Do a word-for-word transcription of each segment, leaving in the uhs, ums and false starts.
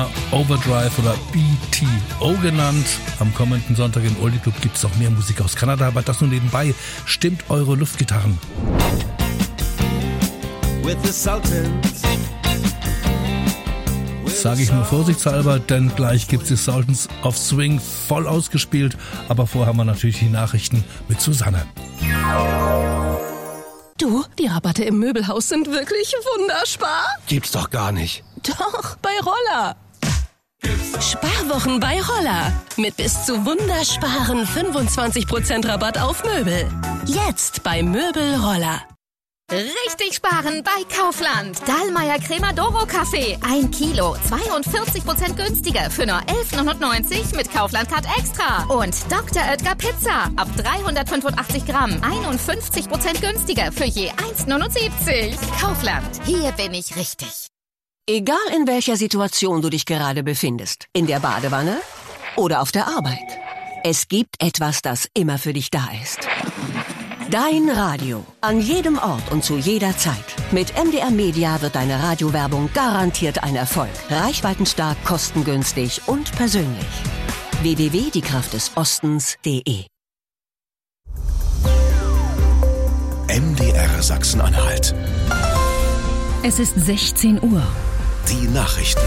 Overdrive oder B T O genannt. Am kommenden Sonntag im Oldie Club gibt es auch mehr Musik aus Kanada, aber das nur nebenbei. Stimmt eure Luftgitarren. Sage ich nur vorsichtshalber, denn gleich gibt es die Sultans of Swing voll ausgespielt. Aber vorher haben wir natürlich die Nachrichten mit Susanne. Du, die Rabatte im Möbelhaus sind wirklich wunderspar. Gibt's doch gar nicht. Doch, bei Roller. Sparwochen bei Roller. Mit bis zu wundersparen fünfundzwanzig Prozent Rabatt auf Möbel. Jetzt bei Möbel Roller. Richtig sparen bei Kaufland. Dallmayr Cremadoro Kaffee. Ein Kilo, zweiundvierzig Prozent günstiger für nur elf neunundneunzig mit Kaufland-Card Extra. Und Doktor Oetker Pizza. Ab dreihundertfünfundachtzig Gramm, einundfünfzig Prozent günstiger für je eins neunundsiebzig. Kaufland, hier bin ich richtig. Egal in welcher Situation du dich gerade befindest. In der Badewanne oder auf der Arbeit. Es gibt etwas, das immer für dich da ist. Dein Radio. An jedem Ort und zu jeder Zeit. Mit M D R Media wird deine Radiowerbung garantiert ein Erfolg. Reichweitenstark, kostengünstig und persönlich. w w w punkt die Kraft des Ostens punkt de M D R Sachsen-Anhalt. Es ist sechzehn Uhr. Die Nachrichten.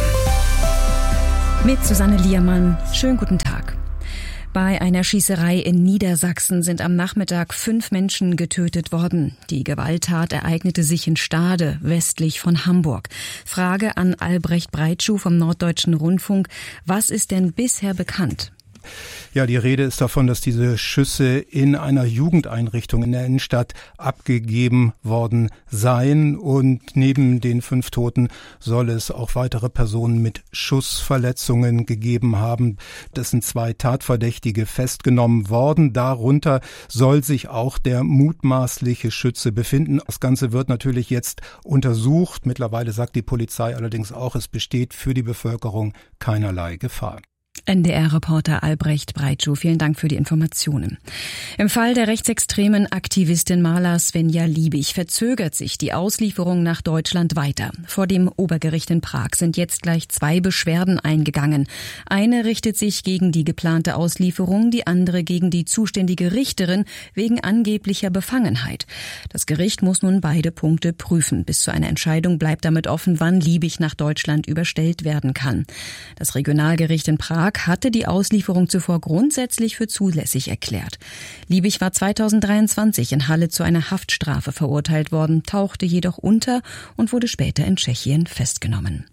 Mit Susanne Liermann. Schönen guten Tag. Bei einer Schießerei in Niedersachsen sind am Nachmittag fünf Menschen getötet worden. Die Gewalttat ereignete sich in Stade, westlich von Hamburg. Frage an Albrecht Breitschuh vom Norddeutschen Rundfunk. Was ist denn bisher bekannt? Ja, die Rede ist davon, dass diese Schüsse in einer Jugendeinrichtung in der Innenstadt abgegeben worden seien. Und neben den fünf Toten soll es auch weitere Personen mit Schussverletzungen gegeben haben. Das sind zwei Tatverdächtige festgenommen worden. Darunter soll sich auch der mutmaßliche Schütze befinden. Das Ganze wird natürlich jetzt untersucht. Mittlerweile sagt die Polizei allerdings auch, es besteht für die Bevölkerung keinerlei Gefahr. N D R-Reporter Albrecht Breitschuh, vielen Dank für die Informationen. Im Fall der rechtsextremen Aktivistin Marla Svenja Liebig verzögert sich die Auslieferung nach Deutschland weiter. Vor dem Obergericht in Prag sind jetzt gleich zwei Beschwerden eingegangen. Eine richtet sich gegen die geplante Auslieferung, die andere gegen die zuständige Richterin wegen angeblicher Befangenheit. Das Gericht muss nun beide Punkte prüfen. Bis zu einer Entscheidung bleibt damit offen, wann Liebig nach Deutschland überstellt werden kann. Das Regionalgericht in Prag hatte die Auslieferung zuvor grundsätzlich für zulässig erklärt. Liebig war zweitausenddreiundzwanzig in Halle zu einer Haftstrafe verurteilt worden, tauchte jedoch unter und wurde später in Tschechien festgenommen.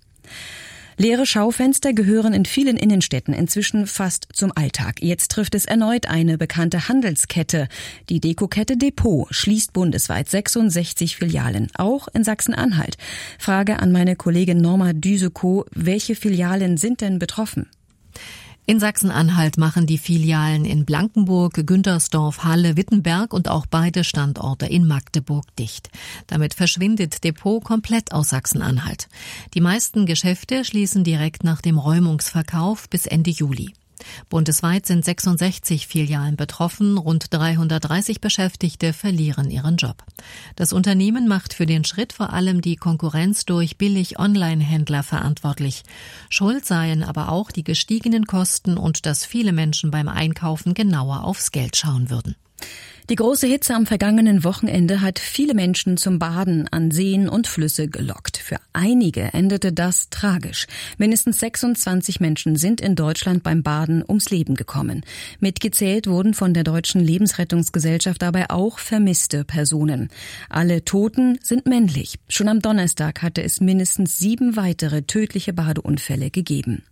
Leere Schaufenster gehören in vielen Innenstädten inzwischen fast zum Alltag. Jetzt trifft es erneut eine bekannte Handelskette. Die Dekokette Depot schließt bundesweit sechsundsechzig Filialen, auch in Sachsen-Anhalt. Frage an meine Kollegin Norma Düsekow, welche Filialen sind denn betroffen? In Sachsen-Anhalt machen die Filialen in Blankenburg, Güntersdorf, Halle, Wittenberg und auch beide Standorte in Magdeburg dicht. Damit verschwindet Depot komplett aus Sachsen-Anhalt. Die meisten Geschäfte schließen direkt nach dem Räumungsverkauf bis Ende Juli. Bundesweit sind sechsundsechzig Filialen betroffen, rund dreihundertdreißig Beschäftigte verlieren ihren Job. Das Unternehmen macht für den Schritt vor allem die Konkurrenz durch Billig-Online-Händler verantwortlich. Schuld seien aber auch die gestiegenen Kosten und dass viele Menschen beim Einkaufen genauer aufs Geld schauen würden. Die große Hitze am vergangenen Wochenende hat viele Menschen zum Baden an Seen und Flüsse gelockt. Für einige endete das tragisch. Mindestens sechsundzwanzig Menschen sind in Deutschland beim Baden ums Leben gekommen. Mitgezählt wurden von der Deutschen Lebensrettungsgesellschaft dabei auch vermisste Personen. Alle Toten sind männlich. Schon am Donnerstag hatte es mindestens sieben weitere tödliche Badeunfälle gegeben.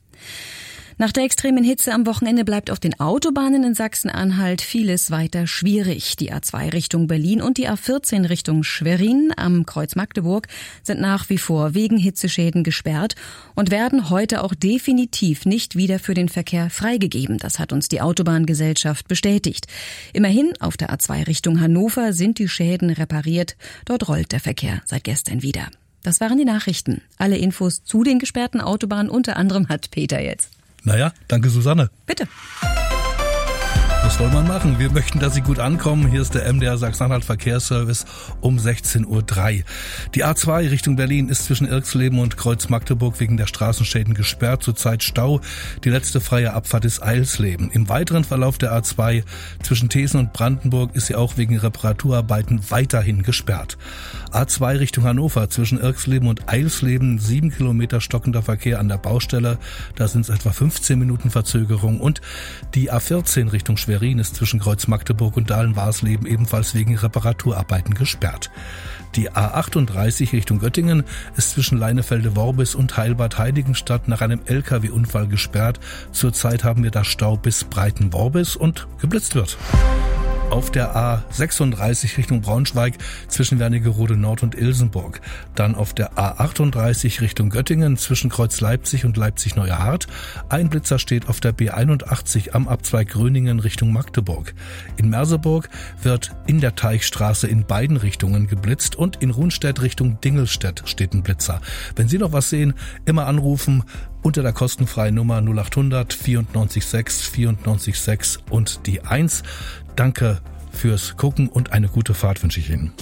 Nach der extremen Hitze am Wochenende bleibt auf den Autobahnen in Sachsen-Anhalt vieles weiter schwierig. Die A zwei Richtung Berlin und die A vierzehn Richtung Schwerin am Kreuz Magdeburg sind nach wie vor wegen Hitzeschäden gesperrt und werden heute auch definitiv nicht wieder für den Verkehr freigegeben. Das hat uns die Autobahngesellschaft bestätigt. Immerhin auf der A zwei Richtung Hannover sind die Schäden repariert. Dort rollt der Verkehr seit gestern wieder. Das waren die Nachrichten. Alle Infos zu den gesperrten Autobahnen unter anderem hat Peter jetzt. Naja, danke Susanne. Bitte. Was soll man machen? Wir möchten, dass Sie gut ankommen. Hier ist der M D R Sachsen-Anhalt Verkehrsservice um sechzehn Uhr drei. Die A zwei Richtung Berlin ist zwischen Irxleben und Kreuz Magdeburg wegen der Straßenschäden gesperrt. Zurzeit Stau. Die letzte freie Abfahrt ist Eilsleben. Im weiteren Verlauf der A zwei zwischen Thesen und Brandenburg ist sie auch wegen Reparaturarbeiten weiterhin gesperrt. A zwei Richtung Hannover zwischen Irxleben und Eilsleben, sieben Kilometer stockender Verkehr an der Baustelle. Da sind es etwa fünfzehn Minuten Verzögerung. Und die A vierzehn Richtung Schwerin ist zwischen Kreuz Magdeburg und Dahlen-Warsleben ebenfalls wegen Reparaturarbeiten gesperrt. Die A achtunddreißig Richtung Göttingen ist zwischen Leinefelde-Worbis und Heilbad-Heiligenstadt nach einem L K W-Unfall gesperrt. Zurzeit haben wir da Stau bis Breiten-Worbis und geblitzt wird. Auf der A sechsunddreißig Richtung Braunschweig zwischen Wernigerode Nord und Ilsenburg. Dann auf der A achtunddreißig Richtung Göttingen zwischen Kreuz Leipzig und Leipzig-Neuerhardt. Ein Blitzer steht auf der B einundachtzig am Abzweig Gröningen Richtung Magdeburg. In Merseburg wird in der Teichstraße in beiden Richtungen geblitzt und in Runstedt Richtung Dingelstedt steht ein Blitzer. Wenn Sie noch was sehen, immer anrufen unter der kostenfreien Nummer null acht hundert vierundneunzig sechs vierundneunzig sechs und die eins. Danke fürs Gucken und eine gute Fahrt wünsche ich Ihnen.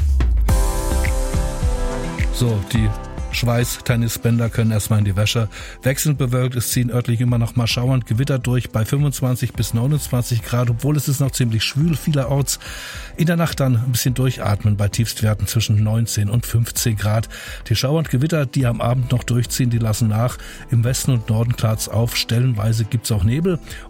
So, die Schweiß-Tennisbänder können erstmal in die Wäsche. Wechselnd bewölkt, es ziehen örtlich immer noch mal Schauer und Gewitter durch bei fünfundzwanzig bis neunundzwanzig Grad, obwohl es ist noch ziemlich schwül vielerorts. In der Nacht dann ein bisschen durchatmen bei Tiefstwerten zwischen neunzehn und fünfzehn Grad. Die Schauer und Gewitter, die am Abend noch durchziehen, die lassen nach. Im Westen und Norden klart's auf, stellenweise gibt's auch Nebel